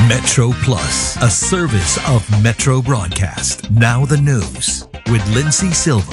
Metro Plus, a service of Metro Broadcast. Now the news with Lindsay Silva.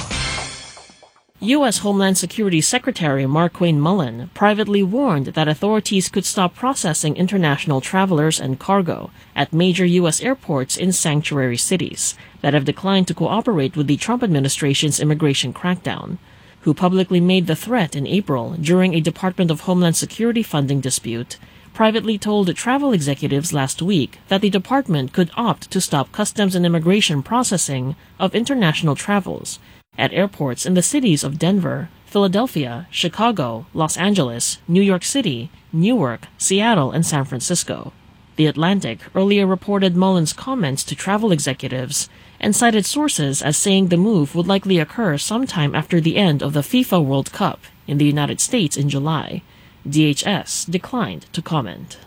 U.S. Homeland Security Secretary Markwayne Mullin privately warned that authorities could stop processing international travelers and cargo at major U.S. airports in sanctuary cities that have declined to cooperate with the Trump administration's immigration crackdown, who publicly made the threat in April during a Department of Homeland Security funding dispute, privately told travel executives last week that the department could opt to stop customs and immigration processing of international travels at airports in the cities of Denver, Philadelphia, Chicago, Los Angeles, New York City, Newark, Seattle, and San Francisco. The Atlantic earlier reported Mullin's comments to travel executives and cited sources as saying the move would likely occur sometime after the end of the FIFA World Cup in the United States in July. DHS declined to comment.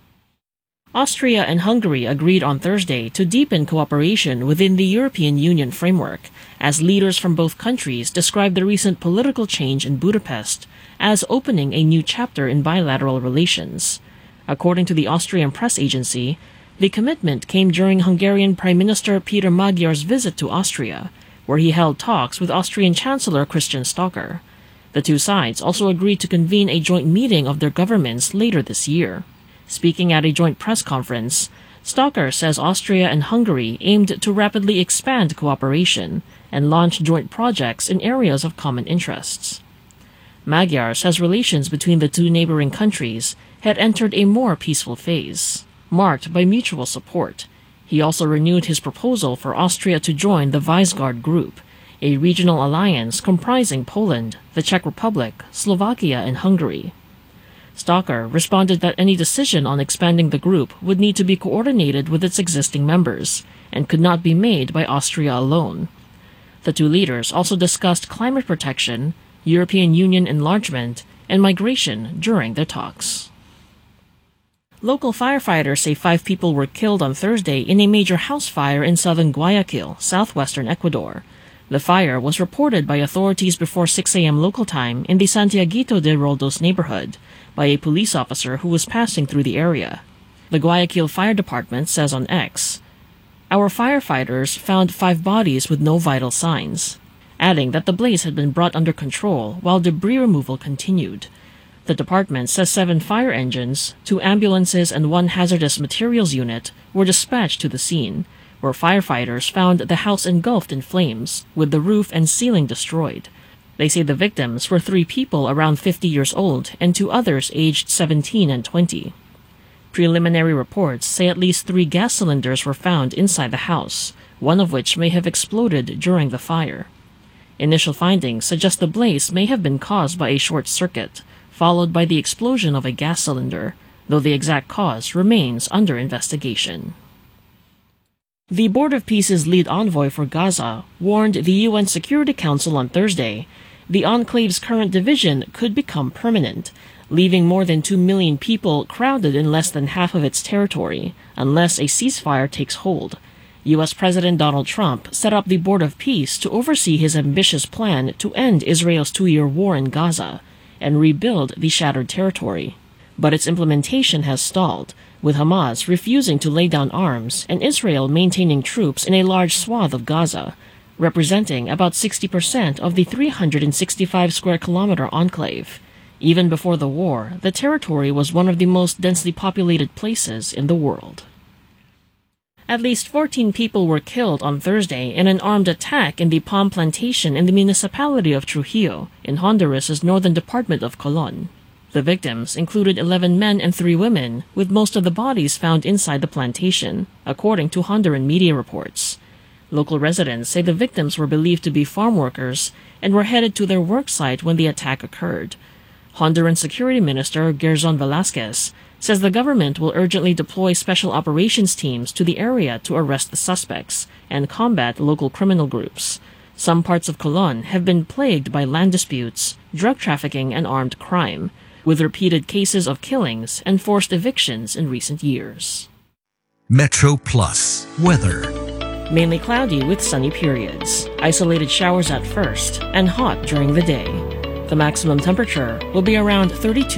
Austria and Hungary agreed on Thursday to deepen cooperation within the European Union framework, as leaders from both countries described the recent political change in Budapest as opening a new chapter in bilateral relations. According to the Austrian press agency, the commitment came during Hungarian Prime Minister Peter Magyar's visit to Austria, where he held talks with Austrian Chancellor Christian Stocker. The two sides also agreed to convene a joint meeting of their governments later this year. Speaking at a joint press conference, Stocker says Austria and Hungary aimed to rapidly expand cooperation and launch joint projects in areas of common interests. Magyar says relations between the two neighboring countries had entered a more peaceful phase, marked by mutual support. He also renewed his proposal for Austria to join the Visegrad Group, a regional alliance comprising Poland, the Czech Republic, Slovakia, and Hungary. Stocker responded that any decision on expanding the group would need to be coordinated with its existing members and could not be made by Austria alone. The two leaders also discussed climate protection, European Union enlargement, and migration during their talks. Local firefighters say 5 people were killed on Thursday in a major house fire in southern Guayaquil, southwestern Ecuador. The fire was reported by authorities before 6 a.m. local time in the Santiaguito de Roldos neighborhood by a police officer who was passing through the area. The Guayaquil Fire Department says on X, "Our firefighters found 5 bodies with no vital signs," adding that the blaze had been brought under control while debris removal continued. The department says 7 fire engines, 2 ambulances, and 1 hazardous materials unit were dispatched to the scene, where firefighters found the house engulfed in flames, with the roof and ceiling destroyed. They say the victims were 3 people around 50 years old and 2 others aged 17 and 20. Preliminary reports say at least 3 gas cylinders were found inside the house, one of which may have exploded during the fire. Initial findings suggest the blaze may have been caused by a short circuit, followed by the explosion of a gas cylinder, though the exact cause remains under investigation. The Board of Peace's lead envoy for Gaza warned the UN Security Council on Thursday the enclave's current division could become permanent, leaving more than 2 million people crowded in less than half of its territory, unless a ceasefire takes hold. U.S. President Donald Trump set up the Board of Peace to oversee his ambitious plan to end Israel's 2-year war in Gaza and rebuild the shattered territory. But its implementation has stalled, with Hamas refusing to lay down arms and Israel maintaining troops in a large swath of Gaza, representing about 60% of the 365-square-kilometer enclave. Even before the war, the territory was one of the most densely populated places in the world. At least 14 people were killed on Thursday in an armed attack in the palm plantation in the municipality of Trujillo, in Honduras's northern department of Colón. The victims included 11 men and 3 women, with most of the bodies found inside the plantation, according to Honduran media reports. Local residents say the victims were believed to be farm workers and were headed to their work site when the attack occurred. Honduran Security Minister Gerson Velasquez says the government will urgently deploy special operations teams to the area to arrest the suspects and combat local criminal groups. Some parts of Colón have been plagued by land disputes, drug trafficking, and armed crime, with repeated cases of killings and forced evictions in recent years. Metro Plus weather. Mainly cloudy with sunny periods, isolated showers at first, and hot during the day. The maximum temperature will be around 32